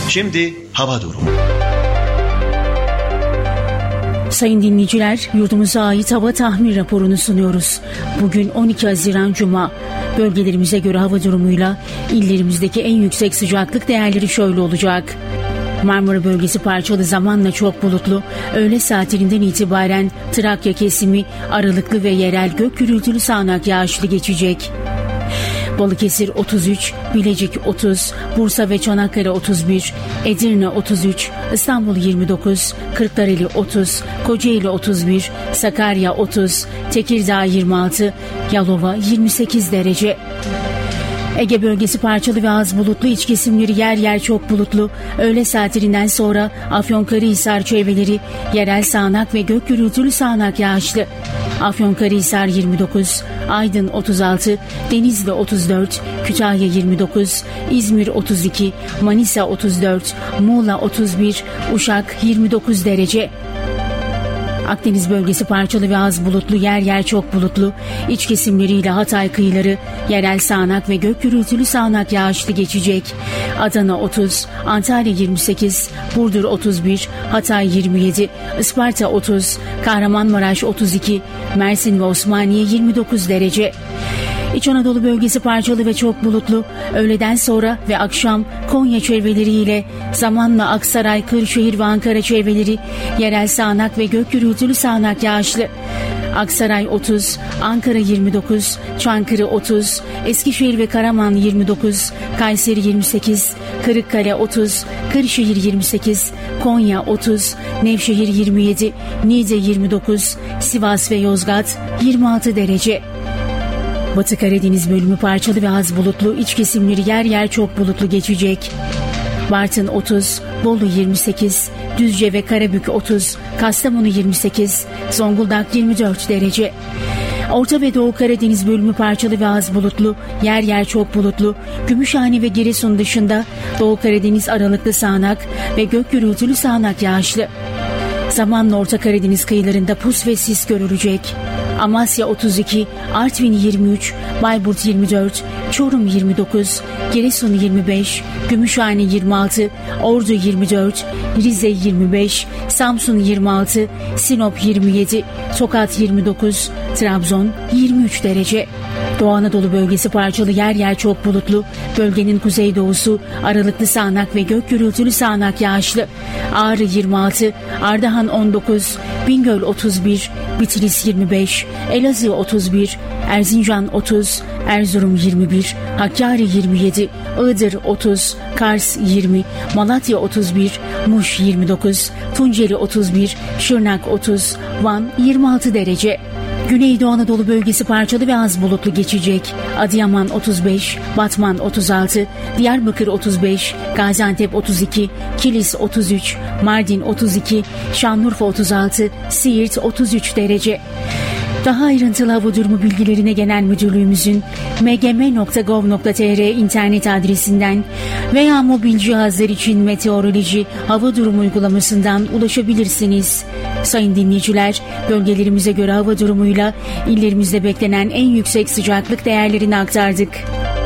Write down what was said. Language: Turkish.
Şimdi hava durumu. Sayın dinleyiciler, yurdumuza ait hava tahmin raporunu sunuyoruz. Bugün 12 Haziran Cuma. Bölgelerimize göre hava durumuyla illerimizdeki en yüksek sıcaklık değerleri şöyle olacak. Marmara bölgesi parçalı zamanla çok bulutlu. Öğle saatlerinden itibaren Trakya kesimi aralıklı ve yerel gök gürültülü sağanak yağışlı geçecek. Balıkesir 33, Bilecik 30, Bursa ve Çanakkale 31, Edirne 33, İstanbul 29, Kırklareli 30, Kocaeli 31, Sakarya 30, Tekirdağ 26, Yalova 28 derece. Ege bölgesi parçalı ve az bulutlu, iç kesimleri yer yer çok bulutlu. Öğle saatlerinden sonra Afyonkarahisar çevreleri yerel sağanak ve gök gürültülü sağanak yağışlı. Afyonkarahisar 29, Aydın 36, Denizli 34, Kütahya 29, İzmir 32, Manisa 34, Muğla 31, Uşak 29 derece. Akdeniz bölgesi parçalı ve az bulutlu, yer yer çok bulutlu. İç kesimleriyle Hatay kıyıları yerel sağanak ve gök gürültülü sağanak yağışlı geçecek. Adana 30, Antalya 28, Burdur 31, Hatay 27, Isparta 30, Kahramanmaraş 32, Mersin ve Osmaniye 29 derece. İç Anadolu bölgesi parçalı ve çok bulutlu. Öğleden sonra ve akşam Konya çevreleriyle zamanla Aksaray, Kırşehir ve Ankara çevreleri yerel sağanak ve gök gürültülü sağanak yağışlı. Aksaray 30, Ankara 29, Çankırı 30, Eskişehir ve Karaman 29, Kayseri 28, Kırıkkale 30, Kırşehir 28, Konya 30, Nevşehir 27, Niğde 29, Sivas ve Yozgat 26 derece. Batı Karadeniz bölümü parçalı ve az bulutlu, iç kesimleri yer yer çok bulutlu geçecek. Bartın 30, Bolu 28, Düzce ve Karabük 30, Kastamonu 28, Zonguldak 24 derece. Orta ve Doğu Karadeniz bölümü parçalı ve az bulutlu, yer yer çok bulutlu. Gümüşhane ve Giresun dışında Doğu Karadeniz aralıklı sağanak ve gök gürültülü sağanak yağışlı. Zamanla Orta Karadeniz kıyılarında pus ve sis görülecek. Amasya 32, Artvin 23, Bayburt 24, Çorum 29, Giresun 25, Gümüşhane 26, Ordu 24, Rize 25, Samsun 26, Sinop 27, Tokat 29, Trabzon 23 derece. Doğu Anadolu bölgesi parçalı, yer yer çok bulutlu. Bölgenin kuzeydoğusu aralıklı sağanak ve gök gürültülü sağanak yağışlı. Ağrı 26, Ardahan 19, Bingöl 31, Bitlis 25, Elazığ 31, Erzincan 30, Erzurum 21, Hakkari 27, Iğdır 30, Kars 20, Malatya 31, Muş 29, Tunceli 31, Şırnak 30, Van 26 derece. Güneydoğu Anadolu bölgesi parçalı ve az bulutlu geçecek. Adıyaman 35, Batman 36, Diyarbakır 35, Gaziantep 32, Kilis 33, Mardin 32, Şanlıurfa 36, Siirt 33 derece. Daha ayrıntılı hava durumu bilgilerine Genel Müdürlüğümüzün mgm.gov.tr internet adresinden veya mobil cihazlar için meteoroloji hava durumu uygulamasından ulaşabilirsiniz. Sayın dinleyiciler, bölgelerimize göre hava durumuyla illerimizde beklenen en yüksek sıcaklık değerlerini aktardık.